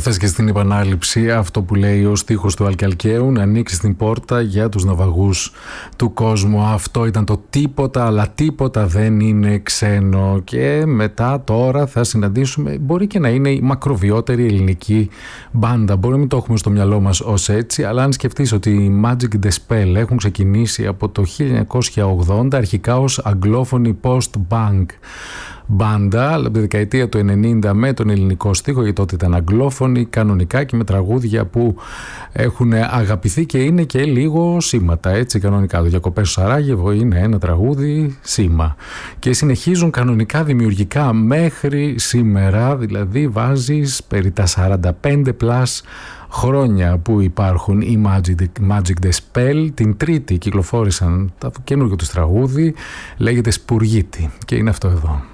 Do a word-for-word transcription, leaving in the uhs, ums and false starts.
θες και στην επανάληψη αυτό που λέει ο στίχος του Αλκαλκαίου, να ανοίξει την πόρτα για τους ναυαγούς του κόσμου. Αυτό ήταν το τίποτα, αλλά τίποτα δεν είναι ξένο. Και μετά τώρα θα συναντήσουμε, μπορεί και να είναι η μακροβιότερη ελληνική μπάντα. Μπορεί να μην το έχουμε στο μυαλό μας ως έτσι, αλλά αν σκεφτείς ότι οι Magic the Spell έχουν ξεκινήσει από το χίλια εννιακόσια ογδόντα αρχικά ως αγγλόφωνη post-punk μπάντα, αλλά από τη δεκαετία του ενενήντα με τον ελληνικό στίχο, γιατί τότε ήταν αγγλόφωνοι κανονικά και με τραγούδια που έχουν αγαπηθεί και είναι και λίγο σήματα, έτσι κανονικά. Το Διακοπές στο Σαράγεβο είναι ένα τραγούδι σήμα και συνεχίζουν κανονικά δημιουργικά μέχρι σήμερα, δηλαδή βάζεις περί τα σαράντα πέντε πλας χρόνια που υπάρχουν οι Magic, Magic the Spell. Την Τρίτη κυκλοφόρησαν το καινούργιο τους τραγούδι, λέγεται Σπουργίτη και είναι αυτό εδώ.